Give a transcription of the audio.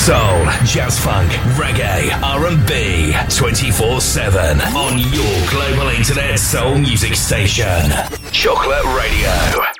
Soul, jazz funk, reggae, R&B, 24/7 on your global internet soul music station. Chocolate Radio.